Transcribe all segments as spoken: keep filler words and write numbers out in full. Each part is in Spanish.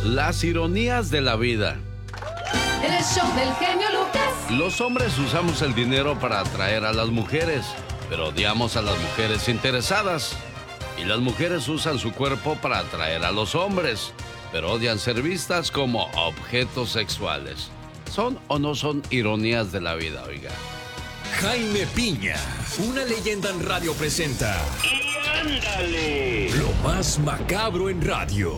Las ironías de la vida. En el show del genio Lucas. Los hombres usamos el dinero para atraer a las mujeres, pero odiamos a las mujeres interesadas. Y las mujeres usan su cuerpo para atraer a los hombres, pero odian ser vistas como objetos sexuales. ¿Son o no son ironías de la vida, oiga? Jaime Piña, una leyenda en radio presenta. ¡Y ándale! Lo más macabro en radio.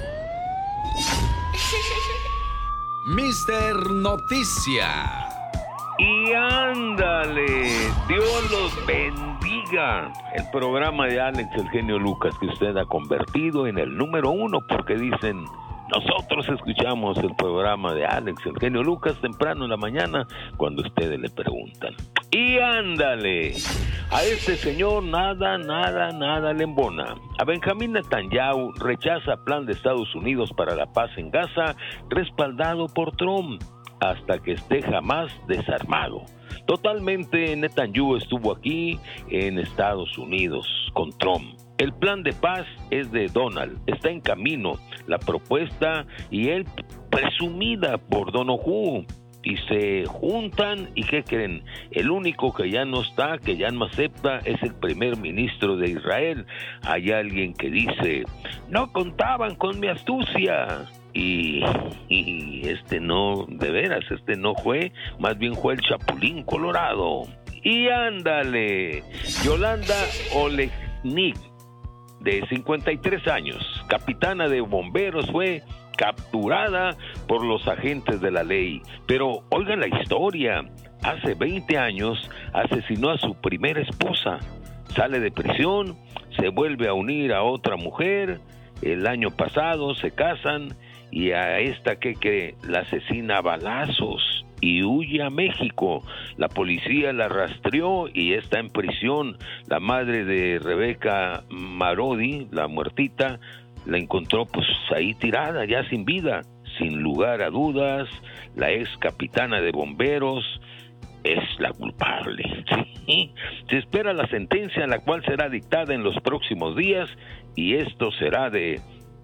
Mister Noticia. ¡Y ándale! Dios los bendiga. El programa de Alex, el genio Lucas, que usted ha convertido en el número uno, porque dicen... Nosotros escuchamos el programa de Alex, el genio Lucas, temprano en la mañana, cuando ustedes le preguntan. Y ándale, a este señor nada, nada, nada le embona. A Benjamín Netanyahu rechaza plan de Estados Unidos para la paz en Gaza, respaldado por Trump, hasta que esté jamás desarmado. Totalmente, Netanyahu estuvo aquí en Estados Unidos con Trump. El plan de paz es de Donald, está en camino la propuesta y él presumida por Donoghue. Y se juntan y ¿qué creen? El único que ya no está, que ya no acepta, es el primer ministro de Israel. Hay alguien que dice, no contaban con mi astucia. Y, y este no, de veras, este no fue, más bien fue el Chapulín Colorado. Y ándale, Yolanda Olegnik, de cincuenta y tres años, capitana de bomberos, fue capturada por los agentes de la ley. Pero oigan la historia, hace veinte años asesinó a su primera esposa, sale de prisión, se vuelve a unir a otra mujer, el año pasado se casan y a esta que, que la asesina a balazos y huye a México. La policía la rastreó y está en prisión. La madre de Rebeca Marodi, la muertita, la encontró pues ahí tirada, ya sin vida. Sin lugar a dudas, la ex capitana de bomberos es la culpable. ¿Sí? Se espera la sentencia, la cual será dictada en los próximos días, y esto será de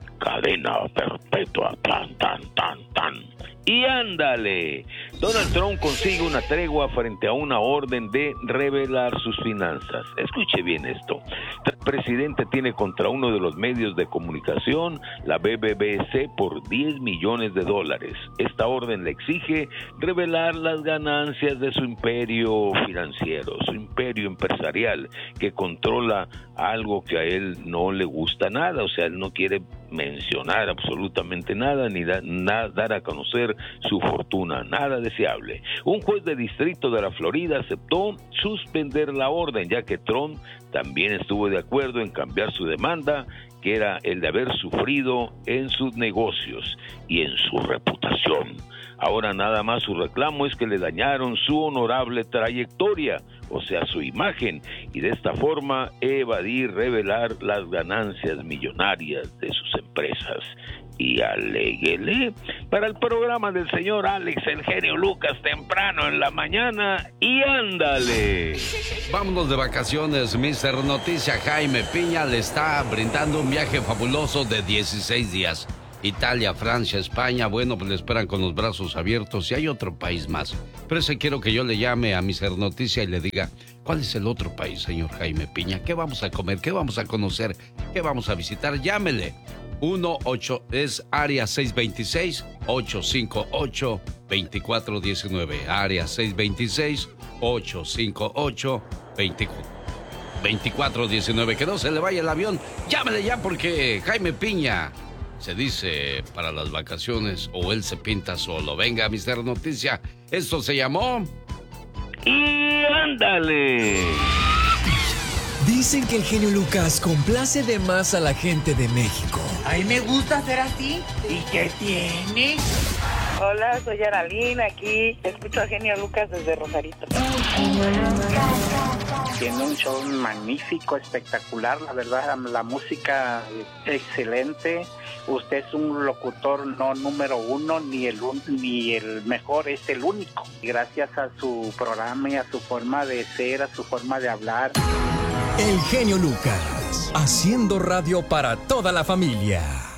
cadena perpetua, tan, tan, tan, tan. Y ándale, Donald Trump consigue una tregua frente a una orden de revelar sus finanzas. Escuche bien esto. El presidente tiene contra uno de los medios de comunicación, la B B C, por diez millones de dólares. Esta orden le exige revelar las ganancias de su imperio financiero, su imperio empresarial, que controla algo que a él no le gusta nada. O sea, él no quiere mencionar absolutamente nada, ni da, na, dar a conocer su fortuna, nada deseable. Un juez de distrito de la Florida aceptó suspender la orden, ya que Trump también estuvo de acuerdo en cambiar su demanda, que era el de haber sufrido en sus negocios y en su reputación. Ahora nada más su reclamo es que le dañaron su honorable trayectoria, o sea, su imagen, y de esta forma evadir revelar las ganancias millonarias de sus empresas. Y aléguele para el programa del señor Alex, el genio Lucas, temprano en la mañana. Y ándale. Vámonos de vacaciones. Mister Noticia Jaime Piña le está brindando un viaje fabuloso de dieciséis días. Italia, Francia, España, bueno, pues le esperan con los brazos abiertos, y hay otro país más. Pero ese quiero que yo le llame a Mister Noticia y le diga, ¿cuál es el otro país, señor Jaime Piña? ¿Qué vamos a comer? ¿Qué vamos a conocer? ¿Qué vamos a visitar? Llámele. uno ocho es área seis dos seis, ocho cinco ocho, dos cuatro uno nueve. Área seis dos seis, ocho cinco ocho, dos cuatro uno nueve. Que no se le vaya el avión. Llámele ya, porque Jaime Piña se dice para las vacaciones, o él se pinta solo. Venga, Mister Noticia, esto se llamó... ¡Y ándale! Dicen que el genio Lucas complace de más a la gente de México. A mí me gusta ser así. ¿Y qué tiene? Hola, soy Aralina, aquí escucho a genio Lucas desde Rosarito. Tiene un show magnífico, espectacular, la verdad, la música excelente. Usted es un locutor no número uno, ni el ni el mejor, es el único. Gracias a su programa y a su forma de ser, a su forma de hablar. El genio Lucas, haciendo radio para toda la familia.